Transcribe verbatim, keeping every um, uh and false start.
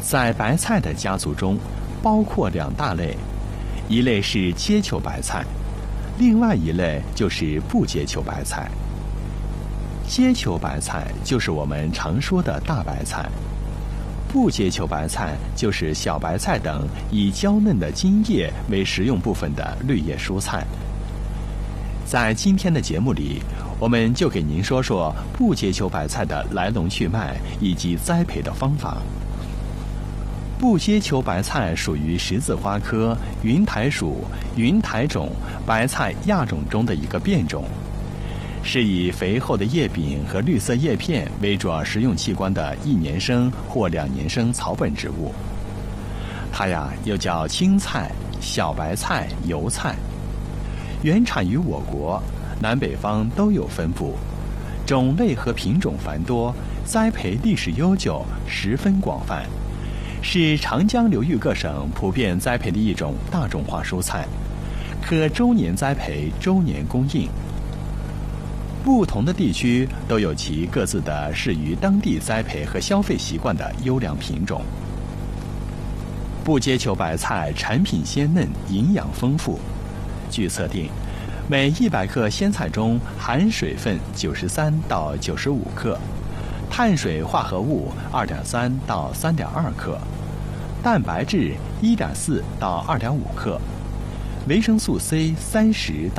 在白菜的家族中，包括两大类，一类是结球白菜，另外一类就是不结球白菜。结球白菜就是我们常说的大白菜，不结球白菜就是小白菜等以娇嫩的茎叶为食用部分的绿叶蔬菜。在今天的节目里，我们就给您说说不结球白菜的来龙去脉以及栽培的方法。不结球白菜属于十字花科云苔属云苔种白菜亚种中的一个变种，是以肥厚的叶柄和绿色叶片为主要食用器官的一年生或两年生草本植物。它呀又叫青菜、小白菜、油菜，原产于我国，南北方都有分布，种类和品种繁多，栽培历史悠久，十分广泛，是长江流域各省普遍栽培的一种大众化蔬菜，可周年栽培，周年供应。不同的地区都有其各自的适于当地栽培和消费习惯的优良品种。不结球白菜产品鲜嫩，营养丰富。据测定，每一百克鲜菜中含水分九十三到九十五克，碳水化合物二点三到三点二克，蛋白质一点四到二点五克，维生素 C 三十到